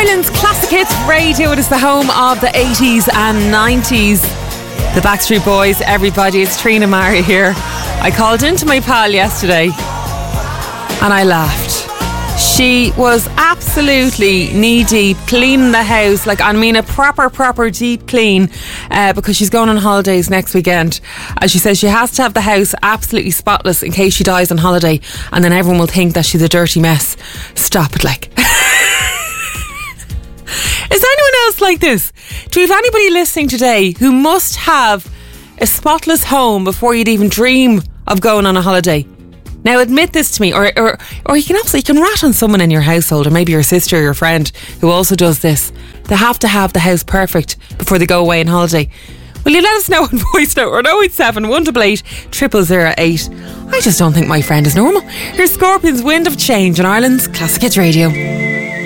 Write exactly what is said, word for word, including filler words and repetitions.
Ireland's Classic Hits Radio. It is the home of the eighties and nineties. The Backstreet Boys, everybody. It's Trina Mara here. I called into my pal yesterday and I laughed. She was absolutely knee-deep cleaning the house, like I mean a proper, proper deep clean, uh, because she's going on holidays next weekend. And she says she has to have the house absolutely spotless in case she dies on holiday, and then everyone will think that she's a dirty mess. Stop it, like. Is anyone else like this? Do we have anybody listening today who must have a spotless home before you'd even dream of going on a holiday? Now admit this to me, or or or you can also you can rat on someone in your household, or maybe your sister or your friend who also does this. They have to have the house perfect before they go away on holiday. Will you let us know on voice note or oh eight seven, one eight eight, triple zero eight? I just don't think my friend is normal. Here's Scorpions' Wind of Change on Ireland's Classic Hits Radio.